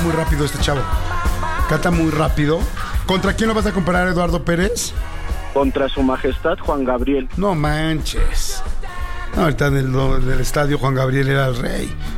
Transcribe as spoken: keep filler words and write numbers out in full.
muy rápido este chavo. Canta muy rápido. ¿Contra quién lo vas a comparar, Eduardo Pérez? Contra su majestad Juan Gabriel. No manches. No, ahorita en el, en el estadio Juan Gabriel era el rey.